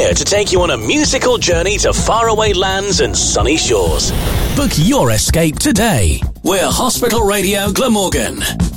here to take you on a musical journey to faraway lands and sunny shores. Book your escape today. We're Hospital Radio Glamorgan.